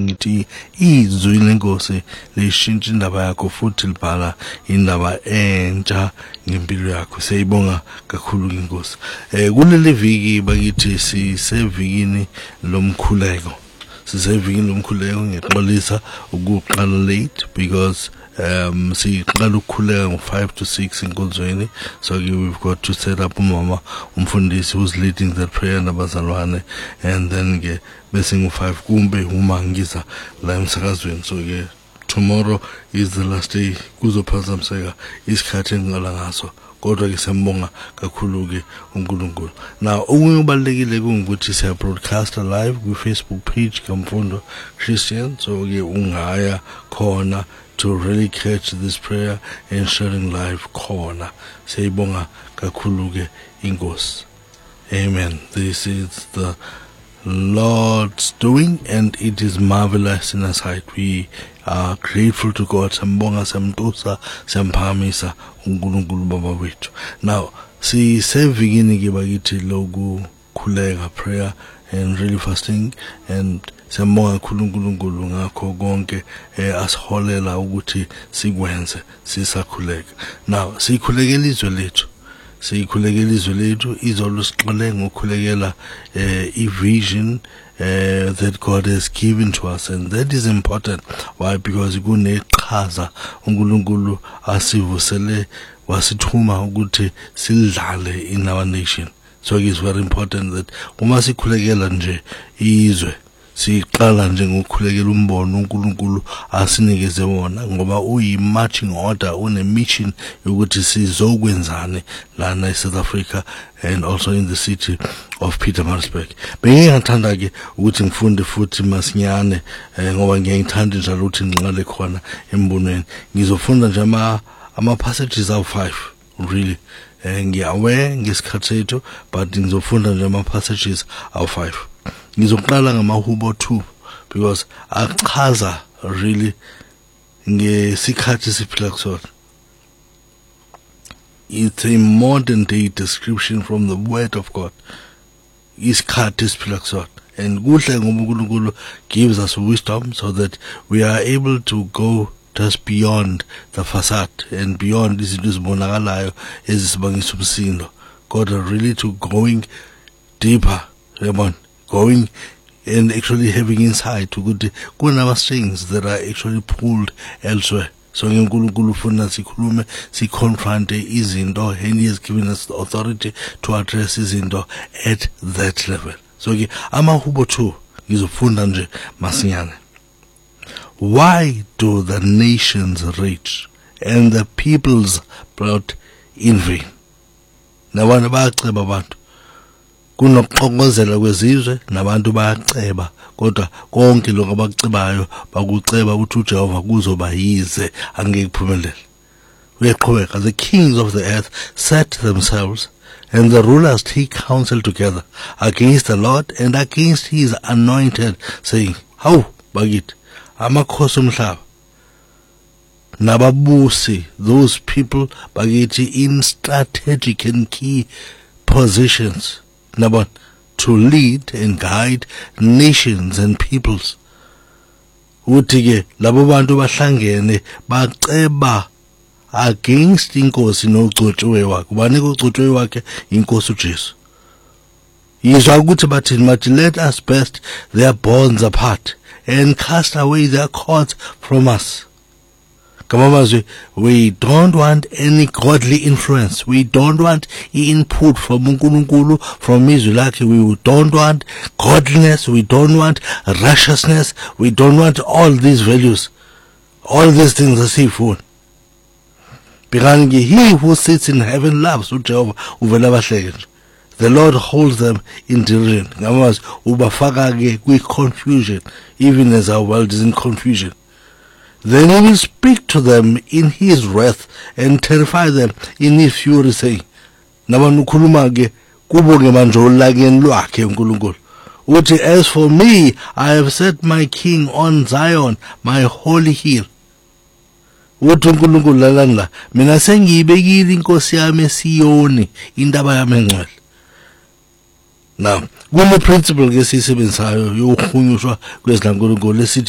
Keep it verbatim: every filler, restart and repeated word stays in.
ngithi izwi lenkosi lishintsha indaba yakho futhi libhala indaba entsha ngempilo yakho. Siyayibonga kakhulu inkosi. Eh kuleli viki bakithi sisevikini lomkhuleko. Sisevikini lomkhuleko ngixolisa ukuqala late because um siqala ukukhuleka ngo five to six inkonzweni, so we've got to set up umama umfundisi who's leading that prayer nabazalwane, and then ke bese ngo five kumbe uma ngiza la emsakazweni. So ke tomorrow is the last day kuzophazamiseka isikhathi engala ngaso, kodwa ke siyambonga kakhulu ke uNkulunkulu. Now okunye ubalekile kungukuthi siya broadcast live ku Facebook page kaMfundo Christian, so ke ungaya khona to really catch this prayer and sharing live khona. Siyibonga kakhulu ke inkosi. Amen. This is the Lord's doing and it is marvelous in our sight. We are grateful to God. Sambonga samtusa samphamisa uNkulunkulu baba wethu. Now si sevikini ke bakithi loku khuleka prayer and really fasting, and siyambonga kakhulu uNkulunkulu ngakho konke asiholela ukuthi sikwenze sisakhuleka. Now sikhulekela izwe lethu, sikhulekela izwe lethu, izolo sixole ngokhulekela i-vision Uh, that God has given to us, and that is important. Why? Because kuneqhaza uNkulunkulu asivusele wasithuma ukuthi sidlale in our nation. So it is very important that uma sikhulekela nje izwe siqala nje ngokukhulekela umbono uNkulunkulu asinikeze wona, ngoba uyi marching order une mission yokuthi sizokwenzane lana eSouth Africa and also in the city of Pietermaritzburg. Bengingathanda ke ukuthi ngifunde futhi masinyane ngoba ngiyayithanda njalo ukuthi ngiqale khona embonweni. Ngizofunda nje ama ama passages of five really. Ngiyawe ngesikhathi sethu, but ngizofunda nje ama passages of five. Ngizoqala ngamaHubo two because achaza really ngesikhathi siphila kusona. It's a modern day description from the word of God. Isikhathi siphila kusona, and kuhle ngoba uNkulunkulu gives us wisdom so that we are able to go just beyond the facade and beyond izinto ezibonakalayo ezisibangisa umsindo. God are really to going deeper, yabona, going and actually having insight ukuthi kunama strings that are actually pulled elsewhere. So uNkulunkulu ufuna sikhulume, si confront izinto, and he has given us the authority to address izinto at that level. So ke amaHubo two ngizofunda nje masinyane. Why do the nations rage and the peoples plot in vain? Nabantu bayaceba abantu, kunokuxokozela kwezizwe nabantu bayaceba, kodwa konke lokho abakucebayo bakuceba ukuthi uJehova kuzoba yize angeke kuphumelele. Uyaqhubeka, the kings of the earth set themselves and the rulers take counsel together against the Lord and against his anointed, saying, "How bakithi amakhosi omhlaba nababusi," those people bakithi in strategic and key positions, nabon, to lead and guide nations and peoples. Uthi ke labo bantu bahlangene baceba against inkosi nogcotshiwe wakhe. Ubani ogcotshiwe wakhe? Inkosi uJesu. Yizwa ukuthi bathini? Bathi, "Let us burst their bonds apart and cast away their cords from us." Kamamazwi, we don't want any godly influence. We don't want input from uNkulunkulu, from izwi lakhe. We don't want godliness. We don't want righteousness. We don't want all these values. All these things are sinful. Because he who sits in heaven loves uJehova uvela bahleke. The Lord holds them in derision. Ngamazwi ubafaka ke kwi confusion, even as our world is in confusion. Then he will speak to them in his wrath and terrify them in his fury, saying, "Nabantu khuluma ke kubo ke manje olakeni lwakhe uNkulunkulu. Uthi, as for me, I have set my king on Zion, my holy hill." Uthi uNkulunkulu lalani la, mina sengiyibekile inkosi yami eSiyoni, indaba yami engcwele. Now, kune principle ke sisebenzayo yokuhunyushwa kwezinkulunkulu lesithi